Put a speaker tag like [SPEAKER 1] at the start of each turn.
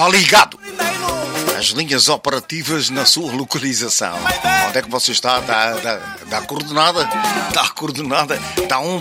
[SPEAKER 1] Está ligado. As linhas operativas na sua localização. Onde é que você está? Dá coordenada? Dá coordenada? Dá um